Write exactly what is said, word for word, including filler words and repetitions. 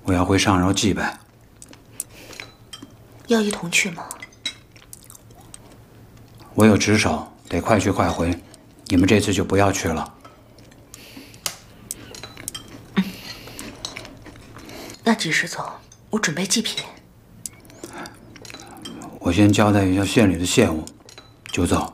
我要回上饶祭拜。 要一同去吗？ 我有值守，得快去快回。你们这次就不要去了。 嗯、那几时走？我准备祭品。 我先交代一下县里的线务，就走。